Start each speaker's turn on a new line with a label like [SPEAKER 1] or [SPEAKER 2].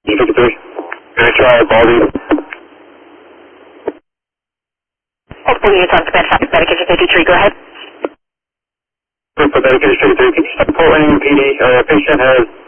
[SPEAKER 1] E53. Gonna try Baldy.
[SPEAKER 2] Multiple units on command 5, medication 53, go ahead.
[SPEAKER 1] For medication 53, can you start pulling PD? Patient has